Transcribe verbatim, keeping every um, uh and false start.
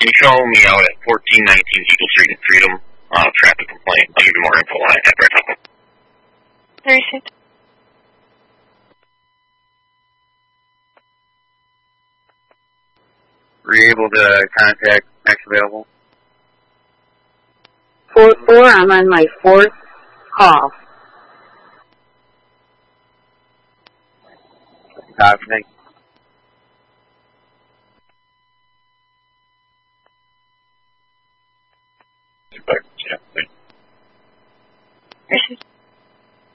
Can you call me out at fourteen nineteen Eagle Street in Freedom? Uh, traffic complaint. I'll give you more info on it after I talk about it. thirty-six. Were you able to contact next available? four four, I'm on my fourth call. Copy.